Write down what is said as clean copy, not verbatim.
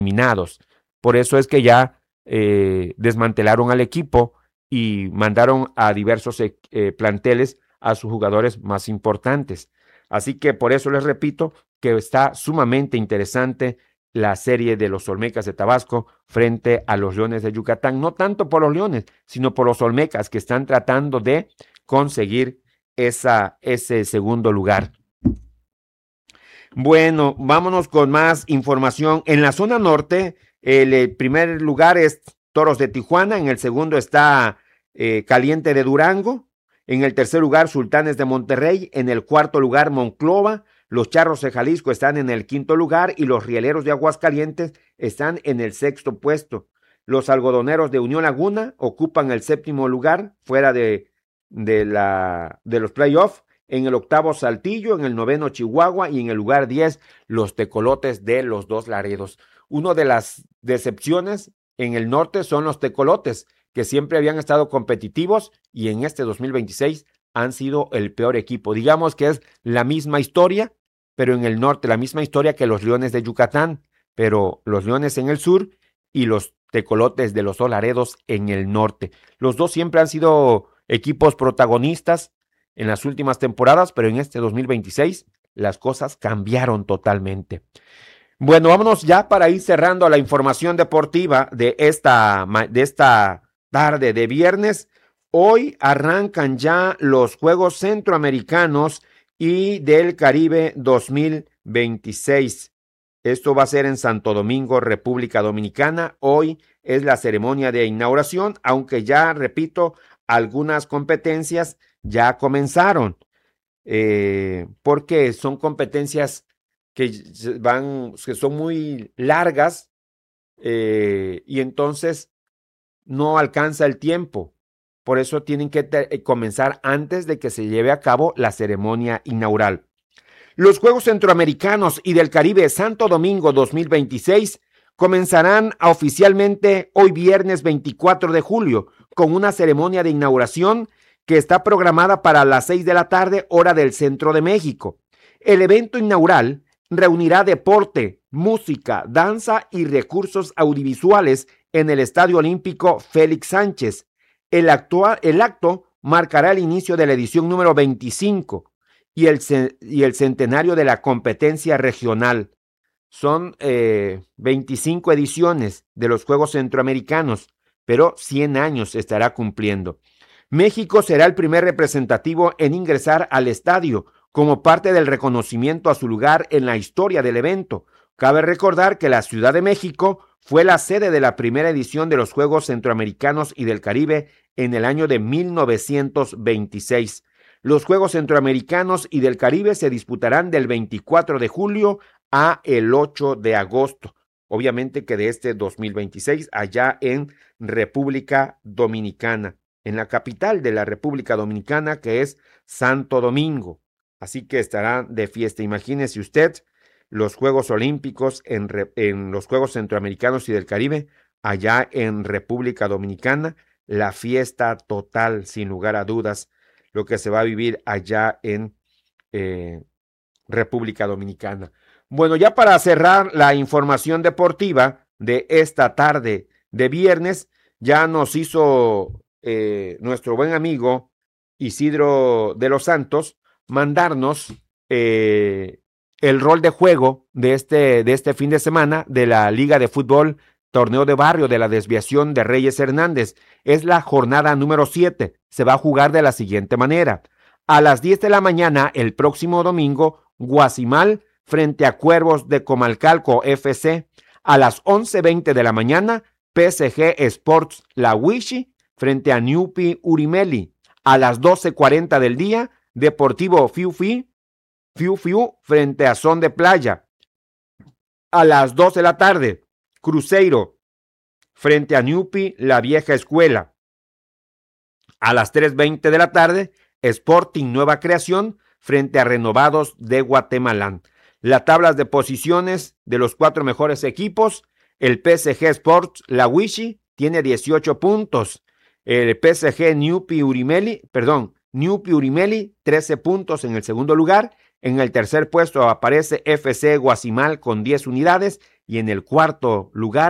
eliminados. Por eso es que ya desmantelaron al equipo y mandaron a diversos planteles a sus jugadores más importantes. Así que por eso les repito que está sumamente interesante la serie de los Olmecas de Tabasco frente a los Leones de Yucatán. No tanto por los Leones, sino por los Olmecas que están tratando de conseguir ese segundo lugar. Bueno, vámonos con más información. En la zona norte, el primer lugar es Toros de Tijuana, en el segundo está Caliente de Durango, en el tercer lugar Sultanes de Monterrey, en el cuarto lugar Monclova, los Charros de Jalisco están en el quinto lugar y los Rieleros de Aguascalientes están en el sexto puesto. Los Algodoneros de Unión Laguna ocupan el séptimo lugar fuera de los playoffs. En el octavo Saltillo, en el noveno Chihuahua y en el lugar 10 los Tecolotes de los Dos Laredos. Una de las decepciones en el norte son los Tecolotes, que siempre habían estado competitivos y en este 2026 han sido el peor equipo. Digamos que es la misma historia, pero en el norte, la misma historia que los Leones de Yucatán, pero los Leones en el sur y los Tecolotes de los Dos Laredos en el norte. Los dos siempre han sido equipos protagonistas en las últimas temporadas, pero en este 2026 las cosas cambiaron totalmente. Bueno, vámonos ya para ir cerrando la información deportiva de esta tarde de viernes. Hoy arrancan ya los Juegos Centroamericanos y del Caribe 2026. Esto va a ser en Santo Domingo, República Dominicana. Hoy es la ceremonia de inauguración, aunque ya, repito, algunas competencias ya comenzaron, porque son competencias que son muy largas y entonces no alcanza el tiempo. Por eso tienen que comenzar antes de que se lleve a cabo la ceremonia inaugural. Los Juegos Centroamericanos y del Caribe Santo Domingo 2026 comenzarán oficialmente hoy viernes 24 de julio con una ceremonia de inauguración que está programada para las 6 de la tarde, hora del centro de México. El evento inaugural reunirá deporte, música, danza y recursos audiovisuales en el Estadio Olímpico Félix Sánchez. El acto marcará el inicio de la edición número 25 y el centenario de la competencia regional. Son 25 ediciones de los Juegos Centroamericanos, pero 100 años estará cumpliendo. México será el primer representativo en ingresar al estadio como parte del reconocimiento a su lugar en la historia del evento. Cabe recordar que la Ciudad de México fue la sede de la primera edición de los Juegos Centroamericanos y del Caribe en el año de 1926. Los Juegos Centroamericanos y del Caribe se disputarán del 24 de julio a el 8 de agosto. Obviamente que de este 2026 allá en República Dominicana, en la capital de la República Dominicana, que es Santo Domingo. Así que estará de fiesta. Imagínese usted los Juegos Olímpicos en los Juegos Centroamericanos y del Caribe, allá en República Dominicana, la fiesta total, sin lugar a dudas, lo que se va a vivir allá en República Dominicana. Bueno, ya para cerrar la información deportiva de esta tarde de viernes, ya nos hizo nuestro buen amigo Isidro de los Santos mandarnos el rol de juego de este fin de semana de la Liga de Fútbol Torneo de Barrio de la Desviación de Reyes Hernández. Es la jornada número 7. Se va a jugar de la siguiente manera. A las 10 de la mañana el próximo domingo, Guasimal frente a Cuervos de Comalcalco FC. A las 11:20 de la mañana, PSG Sports La Huichi frente a Ñupi Urimeli. A las 12:40 del día, Deportivo Fiu Fiu frente a Son de Playa. A las 2 de la tarde, Cruzeiro frente a Ñupi La Vieja Escuela. A las 3:20 de la tarde, Sporting Nueva Creación frente a Renovados de Guatemala. Las tablas de posiciones de los 4 mejores equipos: el PSG Sports La Huichi tiene 18 puntos. El PSG Ñupi Urimeli 13 puntos en el segundo lugar. En el tercer puesto aparece FC Guasimal con 10 unidades y en el cuarto lugar